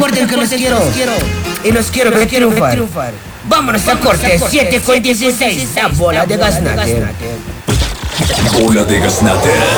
recuerden que los quiero. Y los quiero ver triunfar. Vámonos a corte, 7 con 16. La bola de Gaznate. Bola de Gaznate.